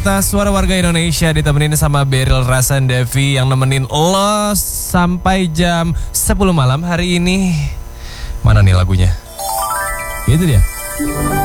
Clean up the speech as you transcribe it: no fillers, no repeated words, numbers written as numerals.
Warta Suara Warga Indonesia ditemenin sama Beryl Rasandevi yang nemenin lo sampai jam 10 malam hari ini. Mana nih lagunya? Itu dia.